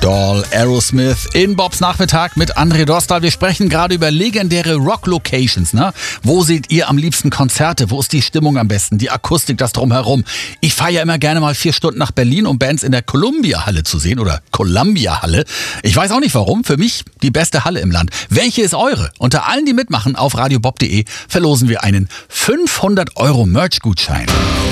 Doll, Aerosmith in Bobs Nachmittag mit André Dostal. Wir sprechen gerade über legendäre Rock-Locations. Ne? Wo seht ihr am liebsten Konzerte? Wo ist die Stimmung am besten? Die Akustik, das Drumherum. Ich fahre ja immer gerne mal 4 Stunden nach Berlin, um Bands in der Columbia-Halle zu sehen oder Columbia-Halle. Ich weiß auch nicht warum. Für mich die beste Halle im Land. Welche ist eure? Unter allen, die mitmachen, auf radiobob.de verlosen wir einen 500 € Merch-Gutschein.